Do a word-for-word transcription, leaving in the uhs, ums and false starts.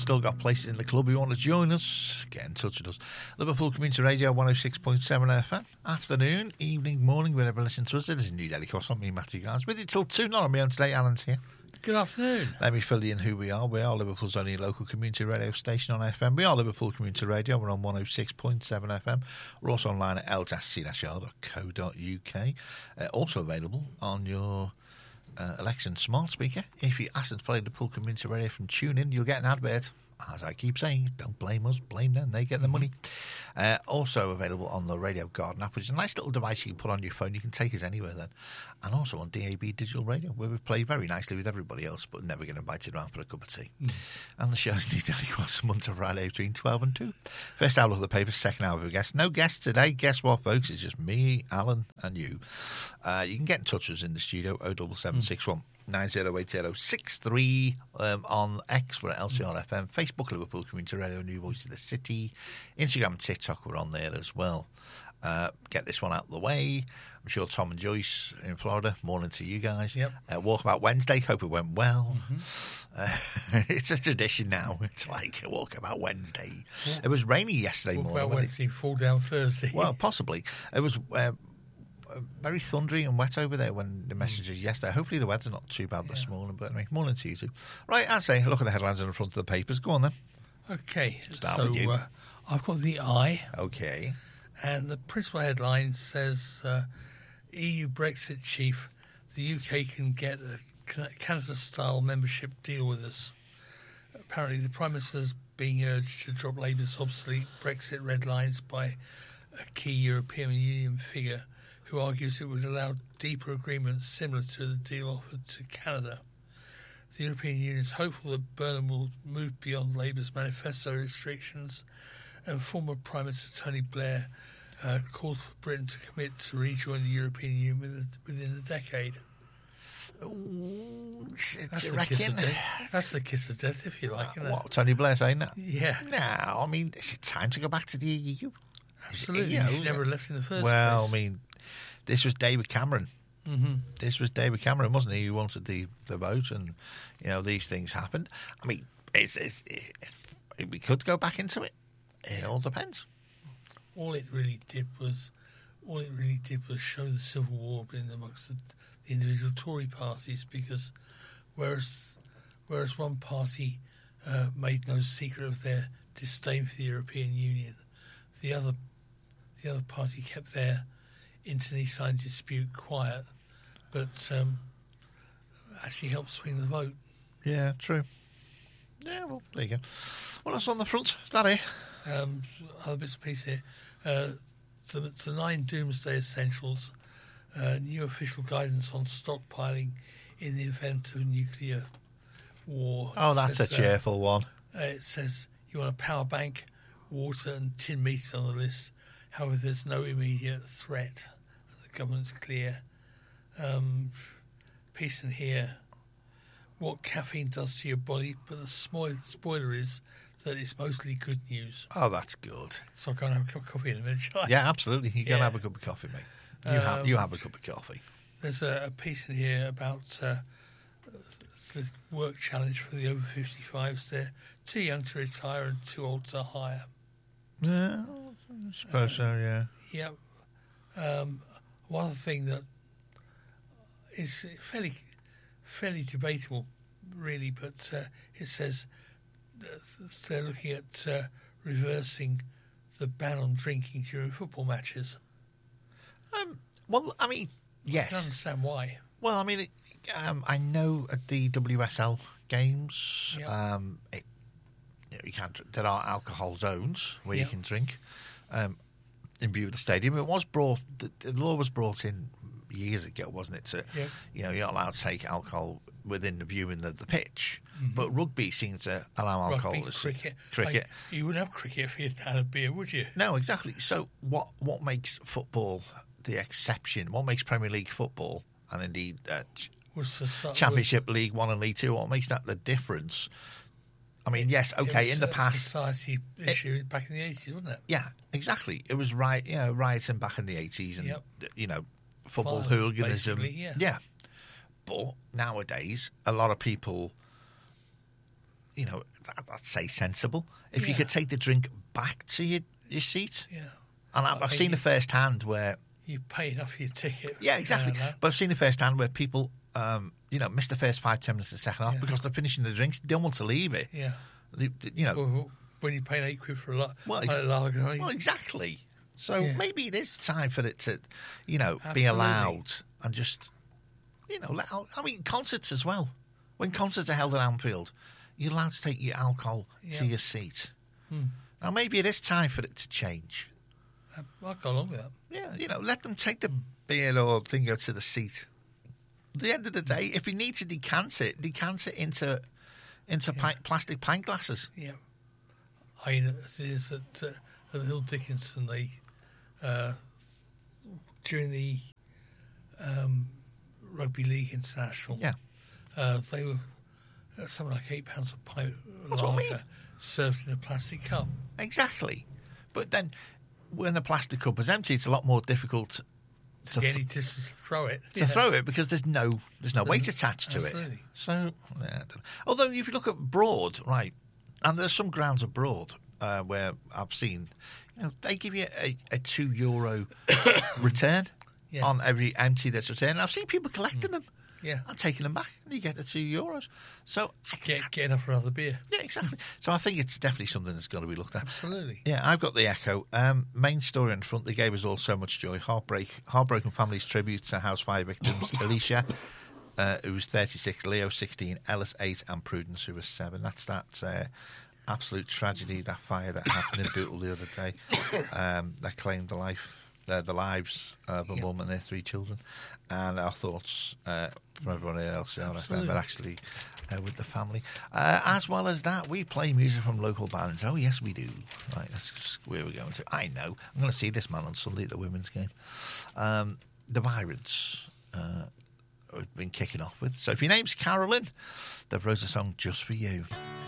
still got places in the club. You want to join us, get in touch with us. Liverpool Community Radio one oh six point seven F M. Afternoon, evening, morning, wherever you listen to us. It is New Delhi Cross. I'm me, Matty Guys. With you till two. Not on my own today. Alan's here. Good afternoon. Let me fill you in who we are. We are Liverpool's only local community radio station on F M. We are Liverpool Community Radio. We're on one oh six point seven F M. We're also online at l dash c dash r dot co dot u k. Uh, also available on your uh, Alexa smart speaker. If you ask them to play Liverpool Community Radio from TuneIn, you'll get an advert. As I keep saying, don't blame us, blame them. They get the money. Uh, also available on the Radio Garden app, which is a nice little device you can put on your phone. You can take us anywhere then. And also on D A B Digital Radio, where we play very nicely with everybody else, but never get invited around for a cup of tea. Mm. And the show's New Delhi once a month to Friday between twelve and two. First hour of the papers, second hour of a guest. No guests today. Guess what, folks? It's just me, Alan, and you. Uh, you can get in touch with us in the studio, oh seven seven six one. nine oh eight oh six three um, on X, we're at L C R F M, Facebook, Liverpool Community Radio, New Voice of the City, Instagram and TikTok, we're on there as well. Uh, get this one out of the way. I'm sure Tom and Joyce in Florida, morning to you guys. Yep. Uh, Walkabout Wednesday, hope it went well. Mm-hmm. Uh, it's a tradition now. It's like a Walkabout Wednesday. Yeah. It was rainy yesterday Walkabout morning. Wednesday, fall down Thursday. Well, possibly. It was... Uh, very thundery and wet over there when the messages mm. yesterday. Hopefully the weather's not too bad this yeah. morning, but anyway, morning to you too. Right, I say, look at the headlines on the front of the papers. Go on then. Okay, Start so with you. Uh, I've got the Eye. Okay. And the principal headline says, uh, E U Brexit chief, the U K can get a Canada-style membership deal with us. Apparently the Prime Minister is being urged to drop Labour's obsolete Brexit red lines by a key European Union figure who argues it would allow deeper agreements similar to the deal offered to Canada. The European Union is hopeful that Burnham will move beyond Labour's manifesto restrictions, and former Prime Minister Tony Blair uh, called for Britain to commit to rejoin the European Union within, within a decade. Ooh, that's, the kiss of death. That's the kiss of death, if you like. Uh, what, Tony Blair saying that? Yeah. No, I mean, is it time to go back to the E U? Absolutely. You know, she never left in the first well, place. Well, I mean, this was David Cameron. Mm-hmm. This was David Cameron, wasn't he, who wanted the, the vote, and, you know, these things happened. I mean, it's, it's, it's, we could go back into it. It all depends. All it really did was, all it really did was show the civil war in amongst the, the individual Tory parties, because whereas, whereas one party uh, made no secret of their disdain for the European Union, the other, the other party kept their internecine dispute quiet, but um, actually helped swing the vote. Yeah, true. Yeah, well, there you go. What else on the front? Is that it? Um, other bits and pieces here. Uh, the, the nine doomsday essentials, uh, new official guidance on stockpiling in the event of nuclear war. Oh, that's says, a cheerful uh, one. Uh, it says you want a power bank, water and tin meat on the list. However, there's no immediate threat. The government's clear. Um, piece in here. What caffeine does to your body, but the spoil- spoiler is that it's mostly good news. Oh, that's good. So I'll go and have a cup of coffee in a minute, shall I? Yeah, absolutely. You can yeah. have a cup of coffee, mate. You, um, have, you have a cup of coffee. There's a, a piece in here about uh, the work challenge for the over fifty-fives. They're too young to retire and too old to hire. Yeah, I suppose uh, so, yeah. Yeah. Um, one other thing that is fairly fairly debatable, really, but uh, it says they're looking at uh, reversing the ban on drinking during football matches. Um, well, I mean, yes. I don't understand why. Well, I mean, it, um, I know at the W S L games, yep. um, it, you, know, you can't. There are alcohol zones where yep. you can drink um, in view of the stadium. It was brought. The, the law was brought in years ago, wasn't it? To yep. you know, you're not allowed to take alcohol within the viewing of the pitch. Mm-hmm. But rugby seems to allow alcohol. Rugby, cricket, cricket. Like, you wouldn't have cricket if you had a beer, would you? No, exactly. So what what makes football the exception? What makes Premier League football and indeed uh, was the, Championship was, League One and League Two? What makes that the difference? I mean, yes, okay, in the past, society issue it, back in the eighties, wasn't it? Yeah, exactly. It was right, you know, rioting back in the eighties, and yep. you know, football Fine, hooliganism. Yeah. yeah, but nowadays, a lot of people you know, that, I'd say sensible. If you Yeah. could take the drink back to your, your seat. Yeah. And I've, I I've think seen the you- first hand where, You pay enough for your ticket. yeah, exactly. Uh, But I've seen the first hand where people, um, you know, miss the first five, ten minutes of the second half Yeah. because they're finishing the drinks. They don't want to leave it. yeah. They, they- you know, Well, when you pay eight quid for a lot, Well, well, ex- a lager, well, exactly. So Yeah. maybe it is time for it to, you know, be Absolutely. allowed and just, you know, let out. I mean, concerts as well. When concerts are held at Anfield, you're allowed to take your alcohol to Yeah. your seat. Hmm. Now, maybe it is time for it to change. I'll go along with that. Yeah, you know, let them take the beer or thing to the seat. At the end of the day, if you need to decant it, decant it into into pint, plastic pint glasses. Yeah. I know it is at, uh, at the Hill Dickinson, they, uh, during the um, Rugby League International, Yeah. uh, they were uh, something like eight pounds a pint That's what I lager mean. served in a plastic cup. Exactly. But then when the plastic cup is empty, it's a lot more difficult to, Get th- any distance to throw it. to Yeah. throw it because there's no there's no weight attached to it. Absolutely. So, yeah, I don't know. Although if you look at Broad, right, and there's some grounds abroad uh, where I've seen, you know, they give you a, a two euro return Yeah. on every empty that's returned. I've seen people collecting them Yeah. and taking them back, and you get the two euros. So, I, Get, get enough for another beer. yeah, exactly. So I think it's definitely something that's got to be looked at. Absolutely. Yeah, I've got the Echo. Um, main story in front. They gave us all so much joy. Heartbreak, heartbroken families tribute to house fire victims. Alicia, uh, who was thirty-six, Leo sixteen, Ellis eight, and Prudence, who was seven. That's that uh, absolute tragedy, that fire that happened in Bootle the other day. Um, that claimed the life, uh, the lives of a Yeah. mum and their three children. And our thoughts uh, from everyone else on F M, Absolutely. but actually uh, with the family. Uh, as well as that, we play music from local bands. Oh, yes, we do. Right, that's just where we're going to. I know. I'm going to see this man on Sunday at the women's game. Um, the Byrons uh, have been kicking off with. So if your name's Carolyn, they've wrote a song just for you.